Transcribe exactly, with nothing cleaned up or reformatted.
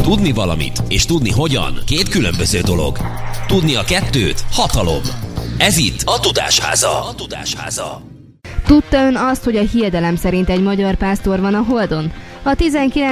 Tudni valamit és tudni hogyan két különböző dolog. Tudni a kettőt hatalom. Ez itt a Tudásháza. A Tudásháza. Tudta ön azt, hogy a hiedelem szerint egy magyar pásztor van a Holdon? A tizenkilencedik